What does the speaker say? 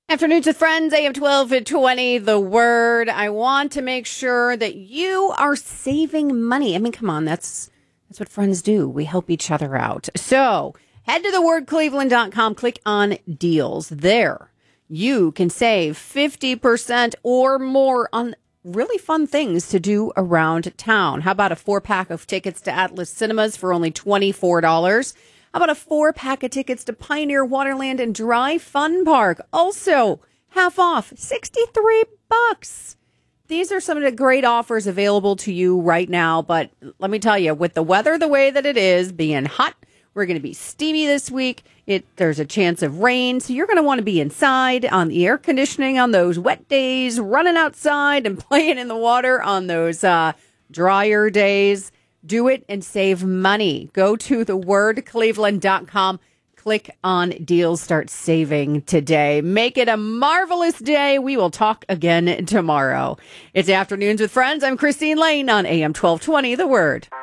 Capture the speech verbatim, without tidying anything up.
Afternoons with Friends, A M twelve twenty, The Word. I want to make sure that you are saving money. I mean, come on, that's that's what friends do. We help each other out. So head to the word cleveland dot com, click on deals. There, you can save fifty percent or more on really fun things to do around town. How about a four-pack of tickets to Atlas Cinemas for only twenty-four dollars? How about a four-pack of tickets to Pioneer Waterland and Dry Fun Park? Also, half off, sixty-three bucks. These are some of the great offers available to you right now. But let me tell you, with the weather the way that it is, being hot, we're going to be steamy this week. It There's a chance of rain, so you're going to want to be inside on the air conditioning on those wet days, running outside and playing in the water on those uh, drier days. Do it and save money. Go to the word cleveland dot com. Click on deals. Start saving today. Make it a marvelous day. We will talk again tomorrow. It's Afternoons with Friends. I'm Christine Lane on A M twelve twenty, The Word.